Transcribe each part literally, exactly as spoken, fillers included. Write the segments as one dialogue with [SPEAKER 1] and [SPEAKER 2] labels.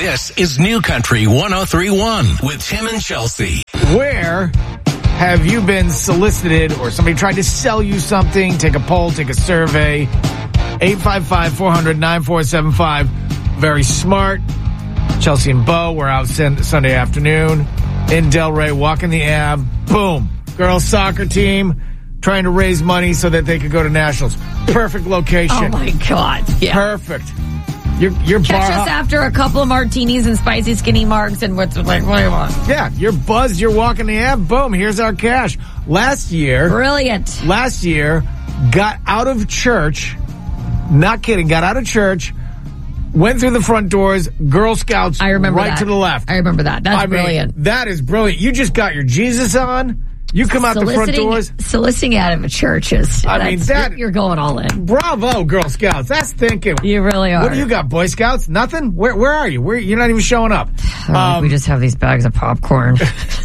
[SPEAKER 1] This is New Country one oh three point one with Tim and Chelsea.
[SPEAKER 2] Where have you been solicited or somebody tried to sell you something? Take a poll, take a survey. eight five five, four hundred, nine four seven five. Very smart. Chelsea and Bo were out Sunday afternoon in Delray, walking the Ave. Boom. Girls soccer team trying to raise money so that they could go to nationals. Perfect location.
[SPEAKER 3] Oh, my God. Yeah.
[SPEAKER 2] Perfect. Your, your
[SPEAKER 3] Catch
[SPEAKER 2] bar
[SPEAKER 3] us after a couple of martinis and spicy skinny marks and what's like, what do you want?
[SPEAKER 2] Yeah, you're buzzed, you're walking the Ave. Boom, here's our cash. Last year.
[SPEAKER 3] Brilliant.
[SPEAKER 2] Last year, got out of church. Not kidding, got out of church. Went through the front doors, Girl Scouts
[SPEAKER 3] I remember
[SPEAKER 2] right
[SPEAKER 3] that.
[SPEAKER 2] to the left.
[SPEAKER 3] I remember that. That's
[SPEAKER 2] I mean,
[SPEAKER 3] brilliant.
[SPEAKER 2] that is brilliant. You just got your Jesus on. You come out the front doors.
[SPEAKER 3] Soliciting out of a church is,
[SPEAKER 2] I mean, that,
[SPEAKER 3] you're, you're going all in.
[SPEAKER 2] Bravo, Girl Scouts. That's thinking.
[SPEAKER 3] You really are.
[SPEAKER 2] What do you got, Boy Scouts? Nothing? Where Where are you? Where You're not even showing up.
[SPEAKER 3] Oh,
[SPEAKER 2] Um,
[SPEAKER 3] we just have these bags of popcorn.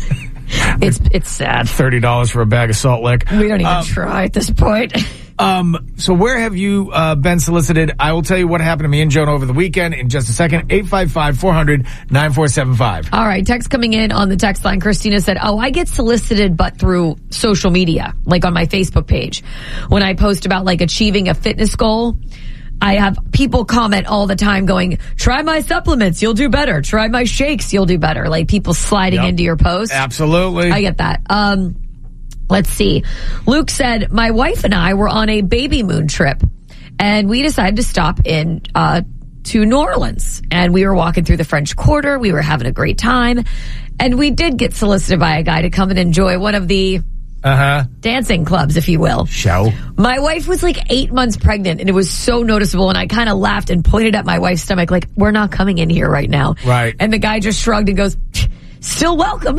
[SPEAKER 3] it's it's sad.
[SPEAKER 2] thirty dollars for a bag of Salt Lick.
[SPEAKER 3] We don't even
[SPEAKER 2] Um,
[SPEAKER 3] try at this point.
[SPEAKER 2] Um, so where have you uh, been solicited? I will tell you what happened to me and Joan over the weekend in just a second. eight five five, four hundred, nine four seven five.
[SPEAKER 3] All right, text coming in on the text line. Christina said, oh, I get solicited, but through social media, like on my Facebook page. When I post about like achieving a fitness goal, I have people comment all the time going, try my supplements, you'll do better. Try my shakes, you'll do better. Like people sliding
[SPEAKER 2] Yep.
[SPEAKER 3] into your posts.
[SPEAKER 2] Absolutely.
[SPEAKER 3] I get that. Um, let's see. Luke said, my wife and I were on a baby moon trip and we decided to stop in, uh, to New Orleans, and we were walking through the French Quarter. We were having a great time, and we did get solicited by a guy to come and enjoy one of the
[SPEAKER 2] Uh-huh.
[SPEAKER 3] dancing clubs, if you will.
[SPEAKER 2] Show.
[SPEAKER 3] My wife was like eight months pregnant, and it was so noticeable, and I kind of laughed and pointed at my wife's stomach like, we're not coming in here right now.
[SPEAKER 2] Right.
[SPEAKER 3] And the guy just shrugged and goes, still welcome.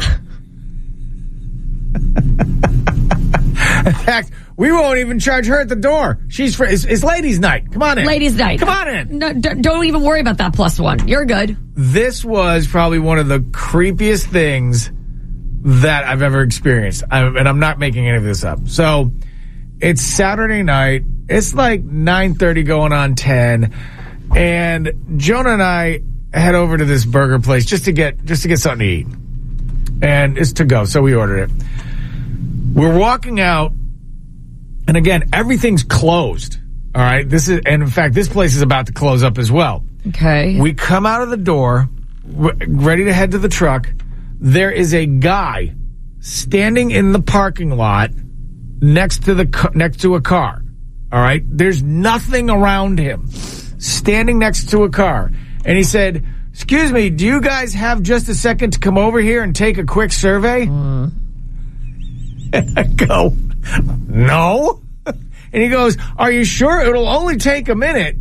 [SPEAKER 2] In fact, we won't even charge her at the door. She's for, it's, it's ladies' night. Come on in.
[SPEAKER 3] Ladies' night.
[SPEAKER 2] Come on in.
[SPEAKER 3] No, d- don't even worry about that plus one. You're good.
[SPEAKER 2] This was probably one of the creepiest things that I've ever experienced. I, and I'm not making any of this up. So it's Saturday night. It's like nine thirty going on ten. And Jonah and I head over to this burger place just to get, just to get something to eat. And it's to go. So we ordered it. We're walking out, and again, everything's closed. All right. This is, and in fact, this place is about to close up as well.
[SPEAKER 3] Okay.
[SPEAKER 2] We come out of the door, ready to head to the truck. There is a guy standing in the parking lot next to the next to a car. All right. There's nothing around him. Standing next to a car, and he said, "Excuse me, do you guys have just a second to come over here and take a quick survey?" Mm. I go, "No." And he goes, "Are you sure? It'll only take a minute."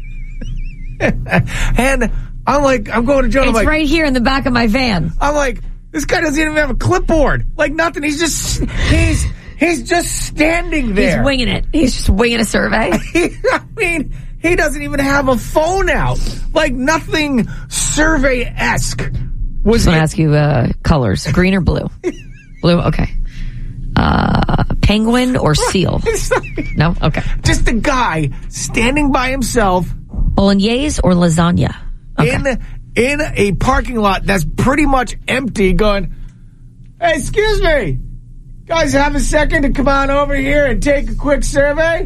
[SPEAKER 2] And I'm like, I'm going to Joe.
[SPEAKER 3] It's
[SPEAKER 2] I'm like,
[SPEAKER 3] right here in the back of my van.
[SPEAKER 2] I'm like, this guy doesn't even have a clipboard. Like nothing. He's just, he's, he's just standing there.
[SPEAKER 3] He's winging it. He's just winging a survey.
[SPEAKER 2] I mean, he doesn't even have a phone out. Like nothing survey-esque. Was
[SPEAKER 3] I want to ask you uh, colors, green or blue? Blue, okay. Uh, penguin or seal?
[SPEAKER 2] Like,
[SPEAKER 3] no? Okay.
[SPEAKER 2] just a guy standing by himself.
[SPEAKER 3] Bolognese or lasagna? Okay.
[SPEAKER 2] In in a parking lot that's pretty much empty going, "Hey, excuse me, guys have a second to come on over here and take a quick survey?"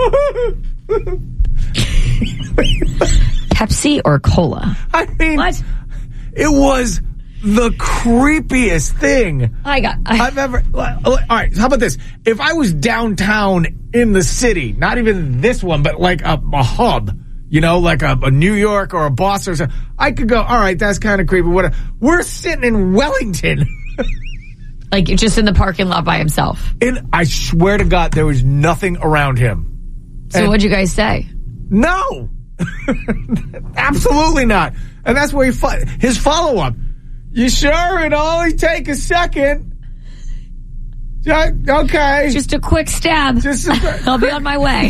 [SPEAKER 3] Pepsi or cola?
[SPEAKER 2] I mean,
[SPEAKER 3] What?
[SPEAKER 2] It was the creepiest thing
[SPEAKER 3] I got. I,
[SPEAKER 2] I've ever. All right, how about this? If I was downtown in the city, not even this one, but like a, a hub, you know, like a, a New York or a Boston or something, I could go, all right, that's kind of creepy. Whatever. We're sitting in Wellington.
[SPEAKER 3] like just in the parking lot by himself.
[SPEAKER 2] And I swear to God, there was nothing around him.
[SPEAKER 3] So
[SPEAKER 2] And
[SPEAKER 3] what'd you guys say?
[SPEAKER 2] No. Absolutely not. And that's where he fo- his follow-up. You sure it'll only take a second? Yeah, okay.
[SPEAKER 3] Just a quick stab.
[SPEAKER 2] Just a-
[SPEAKER 3] I'll be on my way.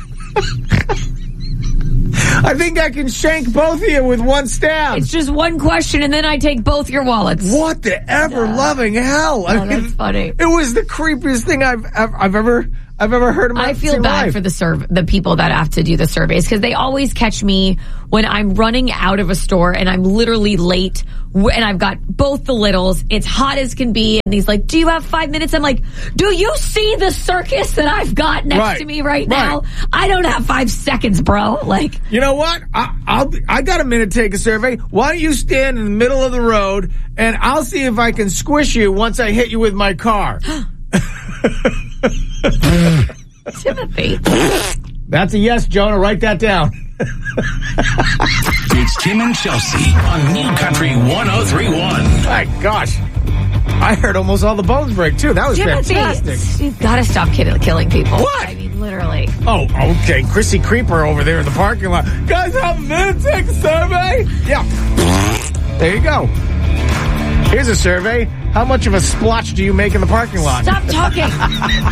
[SPEAKER 2] I think I can shank both of you with one stab.
[SPEAKER 3] It's just one question, and then I take both your wallets.
[SPEAKER 2] What the ever-loving hell? I
[SPEAKER 3] Oh, that's funny.
[SPEAKER 2] It was the creepiest thing I've I've, I've ever I've ever heard in my
[SPEAKER 3] I feel
[SPEAKER 2] same
[SPEAKER 3] bad
[SPEAKER 2] life.
[SPEAKER 3] for the serv- the people that have to do the surveys because they always catch me when I'm running out of a store and I'm literally late w- and I've got both the littles. It's hot as can be. And he's like, do you have five minutes? I'm like, do you see the circus that I've got next
[SPEAKER 2] Right.
[SPEAKER 3] to me right,
[SPEAKER 2] Right.
[SPEAKER 3] now? I don't have five seconds, bro. Like,
[SPEAKER 2] You know what? I, I'll. Be, I got a minute to take a survey. Why don't you stand in the middle of the road and I'll see if I can squish you once I hit you with my car.
[SPEAKER 3] Timothy.
[SPEAKER 2] That's a yes, Jonah. Write that down.
[SPEAKER 1] It's Tim and Chelsea on New Country one oh three one.
[SPEAKER 2] My gosh. I heard almost all the bones break, too. That was
[SPEAKER 3] Timothy,
[SPEAKER 2] fantastic.
[SPEAKER 3] you've got to stop kid- killing people.
[SPEAKER 2] What?
[SPEAKER 3] I mean, literally.
[SPEAKER 2] Oh, okay. Chrissy Creeper over there in the parking lot. Guys, have a minute to take a survey? Yeah. There you go. Here's a survey. How much of a splotch do you make in the parking lot?
[SPEAKER 3] Stop talking.